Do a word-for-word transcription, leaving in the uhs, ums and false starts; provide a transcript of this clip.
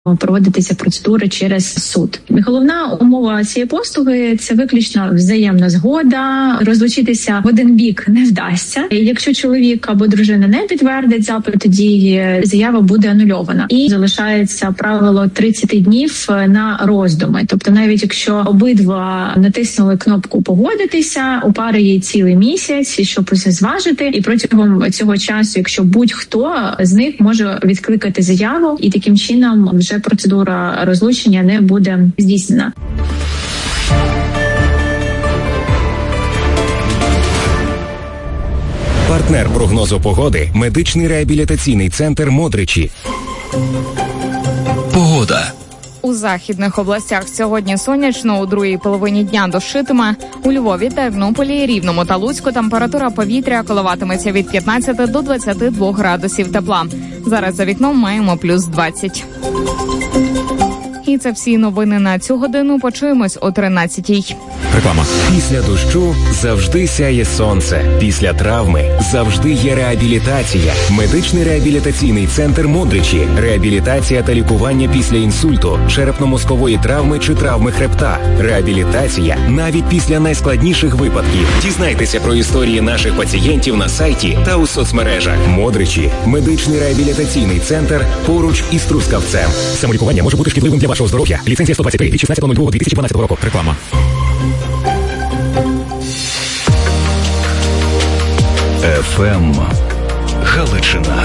проводитися процедури через суд. Головна умова цієї послуги – це виключно взаємна згода. Розлучитися в один бік не вдасться. Якщо чоловік або дружина не підтвердить запит, тоді заява буде анульована. І залишається правило тридцять днів на роздуми. Тобто навіть якщо обидва натиснули кнопку «Погодитися», у пари є цілий місяць, щоб усе зважити. І протягом цього часу, якщо будь-хто з них може відкликати заяву, і таким чином вже процедура розлучення не буде здійснена. Партнер прогнозу погоди – медичний реабілітаційний центр «Модричі». Погода. У західних областях сьогодні сонячно, у другій половині дня дощитиме. У Львові, Тернополі, Рівному та Луцьку температура повітря коливатиметься від п'ятнадцяти до двадцяти двох градусів тепла. Зараз за вікном маємо плюс двадцять. І це всі новини на цю годину. Почуємось о тринадцятій. Реклама. Після дощу завжди сяє сонце. Після травми завжди є реабілітація. Медичний реабілітаційний центр «Модричі». Реабілітація та лікування після інсульту, черепно-мозкової травми чи травми хребта. Реабілітація навіть після найскладніших випадків. Дізнайтеся про історії наших пацієнтів на сайті та у соцмережах. «Модричі» – медичний реабілітаційний центр поруч із Трускавцем. Самолікування може бути шкідливим для вашого здоров'я. Ліцензія сто двадцять три від шістнадцятого лютого дві тисячі дванадцятого року. Реклама. еф ем Галичина.